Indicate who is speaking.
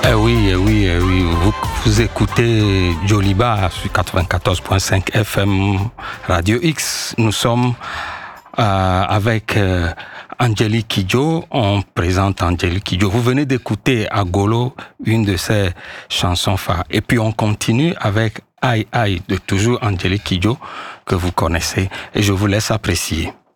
Speaker 1: Oui. Vous écoutez Joliba sur 94.5 FM Radio X. Nous sommes avec Angélique Kidjo. On présente Angélique Kidjo. Vous venez d'écouter Agolo, une de ses chansons phares. Et puis on continue avec Aïe Aïe de toujours Angélique Kidjo que vous connaissez. Et je vous laisse apprécier.